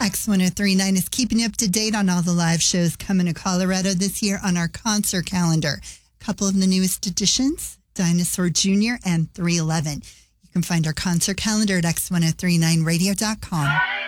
X1039 is keeping you up to date on all the live shows coming to Colorado this year on our concert calendar. A couple of the newest additions, Dinosaur Jr. and 311. You can find our concert calendar at x1039radio.com.